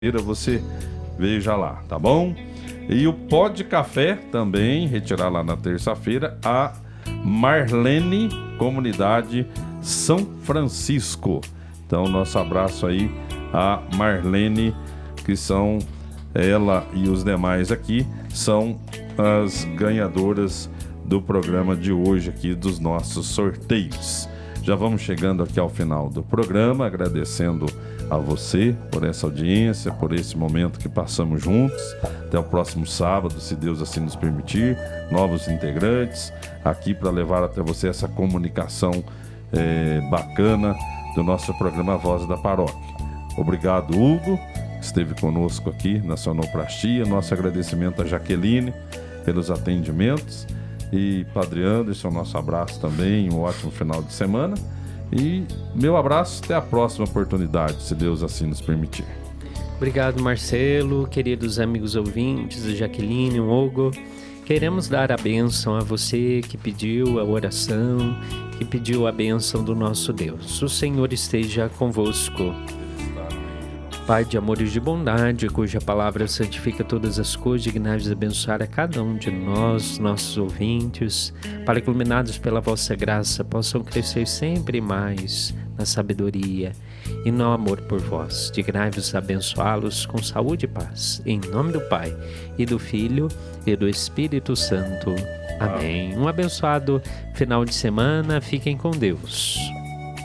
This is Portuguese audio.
você veja lá, tá bom? E o pó de café também, retirar lá na terça-feira, a Marlene, Comunidade São Francisco. Então, nosso abraço aí a Marlene, que são ela e os demais aqui, são as ganhadoras do programa de hoje aqui, dos nossos sorteios. Já vamos chegando aqui ao final do programa, agradecendo a você por essa audiência, por esse momento que passamos juntos. Até o próximo sábado, se Deus assim nos permitir, novos integrantes aqui para levar até você essa comunicação bacana do nosso programa Voz da Paróquia. Obrigado, Hugo, que esteve conosco aqui na sonoplastia. Nosso agradecimento a Jaqueline pelos atendimentos. E Padre Anderson, nosso abraço também, um ótimo final de semana. E meu abraço, até a próxima oportunidade, se Deus assim nos permitir. Obrigado, Marcelo, queridos amigos ouvintes, Jaqueline, Hugo. Queremos dar a bênção a você que pediu a oração, que pediu a bênção do nosso Deus. O Senhor esteja convosco. Pai de amor e de bondade, cuja palavra santifica todas as coisas, dignai-vos abençoar a cada um de nós, nossos ouvintes, para que, iluminados pela vossa graça, possam crescer sempre mais na sabedoria e no amor por vós. Dignai-vos abençoá-los com saúde e paz. Em nome do Pai, e do Filho, e do Espírito Santo. Amém. Um abençoado final de semana. Fiquem com Deus.